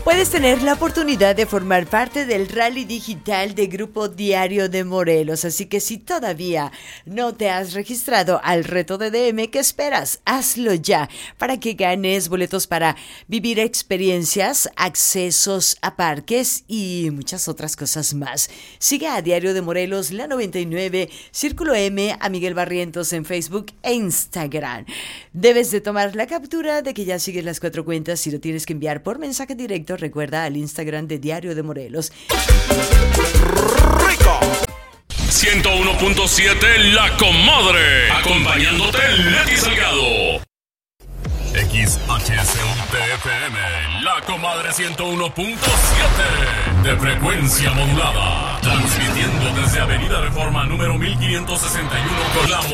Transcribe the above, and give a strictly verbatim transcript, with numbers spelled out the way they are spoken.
Puedes tener la oportunidad de formar parte del rally digital de Grupo Diario de Morelos, así que si todavía no te has registrado al reto de D M, ¿qué esperas? Hazlo ya para que ganes boletos para vivir experiencias, accesos a parques y muchas otras cosas más. Sigue a Diario de Morelos, la noventa y nueve, Círculo M, a Miguel Barrientos en Facebook e Instagram. Debes de tomar la captura de que ya sigues las cuatro cuentas y lo tienes que enviar por mensaje directo. Recuerda al Instagram de Diario de Morelos. Rico. ciento uno punto siete La Comadre. Acompañándote Leti Salgado. X H S U T F M, La Comadre ciento uno punto siete de frecuencia modulada. Transmitiendo desde Avenida Reforma número mil quinientos sesenta y uno Colamo,